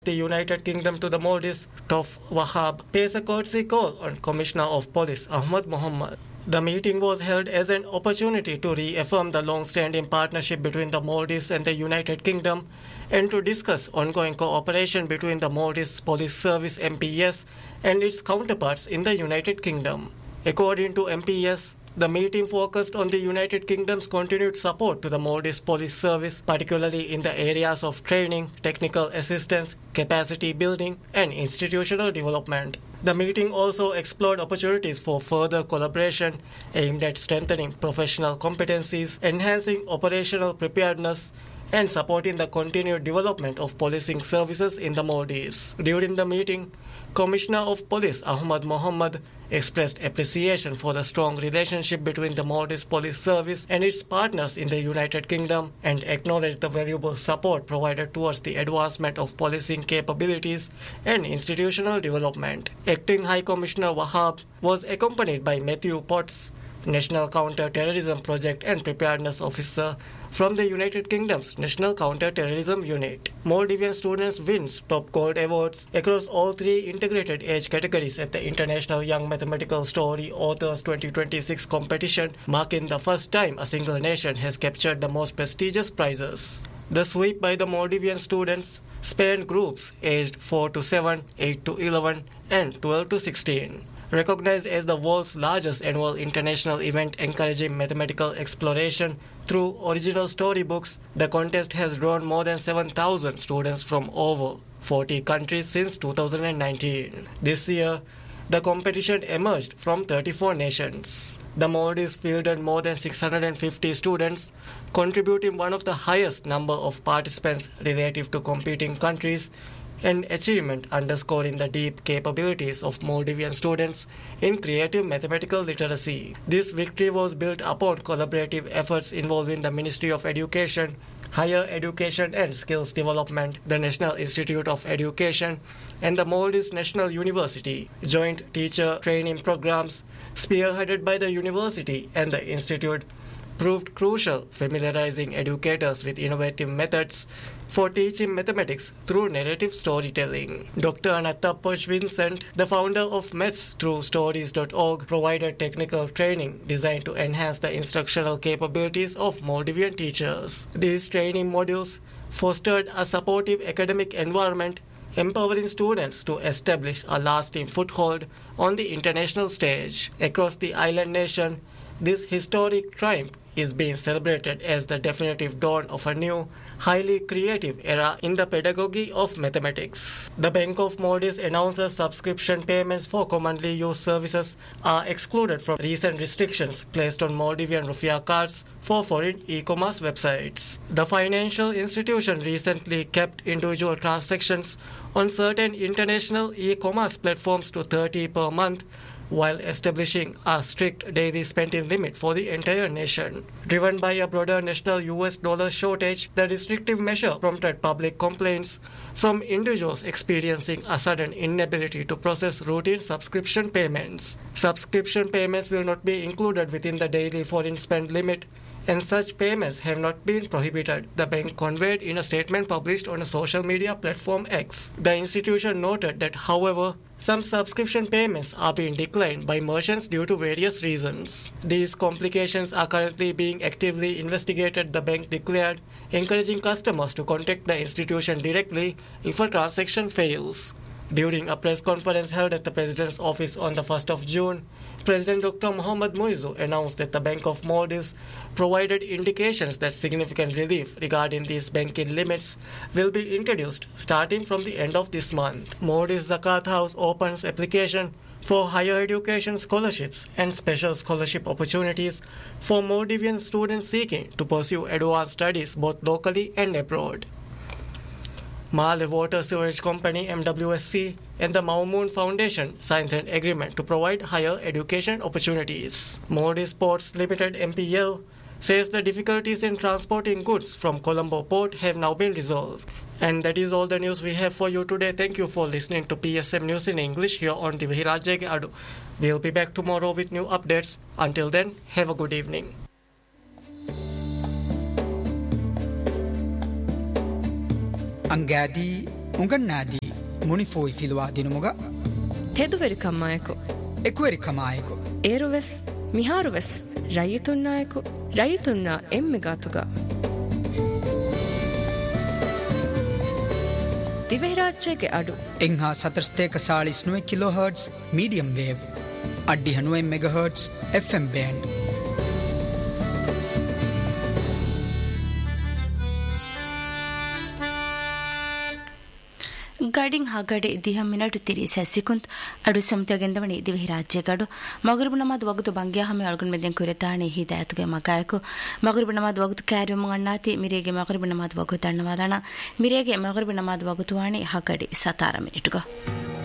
the United Kingdom to the Maldives, Tof Wahab, pays a courtesy call on Commissioner of Police Ahmad Mohammed. The meeting was held as an opportunity to reaffirm the long-standing partnership between the Maldives and the United Kingdom and to discuss ongoing cooperation between the Maldives Police Service MPS and its counterparts in the United Kingdom. According to MPS, the meeting focused on the United Kingdom's continued support to the Maldives Police Service, particularly in the areas of training, technical assistance, capacity building, and institutional development. The meeting also explored opportunities for further collaboration aimed at strengthening professional competencies, enhancing operational preparedness, and supporting the continued development of policing services in the Maldives. During the meeting, Commissioner of Police Ahmad Mohammed expressed appreciation for the strong relationship between the Maldives Police Service and its partners in the United Kingdom and acknowledged the valuable support provided towards the advancement of policing capabilities and institutional development. Acting High Commissioner Wahab was accompanied by Matthew Potts, National Counter-Terrorism Project and Preparedness Officer from the United Kingdom's National Counter-Terrorism Unit. Maldivian students wins top gold awards across all three integrated age categories at the International Young Mathematical Story Authors 2026 competition, marking the first time a single nation has captured the most prestigious prizes. The sweep by the Maldivian students spanned groups aged 4 to 7, 8 to 11, and 12 to 16. Recognized as the world's largest annual international event encouraging mathematical exploration through original storybooks, the contest has drawn more than 7,000 students from over 40 countries since 2019. This year, the competition emerged from 34 nations. The Maldives fielded more than 650 students, contributing one of the highest number of participants relative to competing countries, an achievement underscoring the deep capabilities of Maldivian students in creative mathematical literacy. This victory was built upon collaborative efforts involving the Ministry of Education, Higher Education and Skills Development, the National Institute of Education, and the Maldives National University. Joint teacher training programs, spearheaded by the university and the institute, proved crucial, familiarizing educators with innovative methods for teaching mathematics through narrative storytelling. Dr. Anatta Vincent, the founder of mathsthroughstories.org, provided technical training designed to enhance the instructional capabilities of Maldivian teachers. These training modules fostered a supportive academic environment, empowering students to establish a lasting foothold on the international stage. Across the island nation, this historic triumph is being celebrated as the definitive dawn of a new, highly creative era in the pedagogy of mathematics. The Bank of Maldives announces subscription payments for commonly used services are excluded from recent restrictions placed on Maldivian Rufiyaa cards for foreign e-commerce websites. The financial institution recently capped individual transactions on certain international e-commerce platforms to 30 per month, while establishing a strict daily spending limit for the entire nation. Driven by a broader national US dollar shortage, the restrictive measure prompted public complaints from individuals experiencing a sudden inability to process routine subscription payments. Subscription payments will not be included within the daily foreign spend limit, and such payments have not been prohibited, the bank conveyed in a statement published on a social media platform X. The institution noted that, however, some subscription payments are being declined by merchants due to various reasons. These complications are currently being actively investigated, the bank declared, encouraging customers to contact the institution directly if a transaction fails. During a press conference held at the President's office on the 1st of June, President Dr. Mohamed Muizzu announced that the Bank of Maldives provided indications that significant relief regarding these banking limits will be introduced starting from the end of this month. Maldives Zakat House opens application for higher education scholarships and special scholarship opportunities for Maldivian students seeking to pursue advanced studies both locally and abroad. Malé Water Sewerage Company MWSC and the Maumoon Foundation signs an agreement to provide higher education opportunities. Maldives Ports Limited MPL says the difficulties in transporting goods from Colombo Port have now been resolved. And that is all the news we have for you today. Thank you for listening to PSM News in English here on Divhi Rajyage Adu. We'll be back tomorrow with new updates. Until then, have a good evening. Anggadi ಉಂಗಣ್ಣಾದಿ ಮುನಿಫೋಯಿ ಫಿಲುವಾ ದಿನುಮುಗ ತೆದುವೆರಿ ಕಮ್ಮಾಯಕು ಎಕುವೆರಿ ಕಮಾಯಕು ಏರುವೆಸ್ ಮಿಹಾರುವೆಸ್ ರೈತುನ್ನಾಯಕು ರೈತುನ್ನ ಎಮ್ಮೆಗಾತುಗ ದಿವೆರಾಜ್ಯಗೆ ಅಡು ಎಂಹಾ ಸತರ್ಸ್ತೇಕ ಸಾಳಿಸ್ 9 kilo hertz medium wave ಅಡ್ಡಿ 9 mega hertz FM band ಗಡಿಂಗ್ ಹಾಗಡೆ ದಿಹ ಮಿನಟು 30 second ಅಡು ಸಮತಗೆಂದವಣಿ ದಿವೆ ರಾಜ್ಯಗಡು ಮಗರಿಬ್ ನಮಾದ್ ವಗತು ಬಂಗ್ಯಾ ಹಮೆ ಅಳ್ಗುನ್ ಮೆದೆನ್ ಕುರೆತಾಣೆ ಹಿದಾಯತುಗೆ ಮಗಾಯಕು ಮಗರಿಬ್ ನಮಾದ್ ವಗತು ಕ್ಯಾರಿಯಂ ಅಣ್ಣಾತಿ ಮಿರೆಗೆ ಮಗರಿಬ್ ನಮಾದ್ ವಗತು ತಣ್ಣವಾದಣ ಮಿರೆಗೆ ಮಗರಿಬ್ ನಮಾದ್ ವಗತು ವಾಣಿ ಹಾಗಡೆ 17 ಮಿನಿಟುಗ